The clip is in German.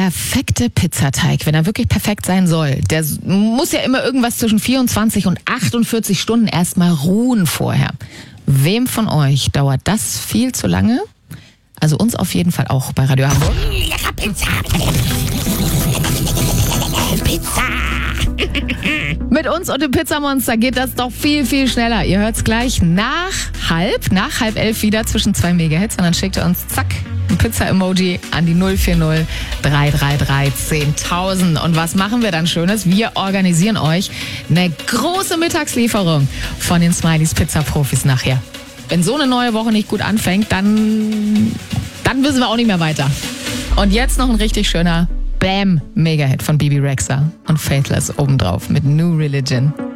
perfekte Pizzateig, wenn er wirklich perfekt sein soll, der muss ja immer irgendwas zwischen 24 und 48 Stunden erstmal ruhen vorher. Wem von euch dauert das viel zu lange? Also uns auf jeden Fall auch bei Radio Hamburg. Pizza. Pizza. Mit uns und dem Pizzamonster geht das doch viel, viel schneller. Ihr hört's gleich nach halb 11 wieder zwischen 2 Megahits und dann schickt ihr uns, zack, ein Pizza-Emoji an die 040 333 10.000. Und was machen wir dann Schönes? Wir organisieren euch eine große Mittagslieferung von den Smileys Pizza-Profis nachher. Wenn so eine neue Woche nicht gut anfängt, dann wissen wir auch nicht mehr weiter. Und jetzt noch ein richtig schöner Bam-Mega-Hit von Bibi Rexha und Faithless obendrauf mit New Religion.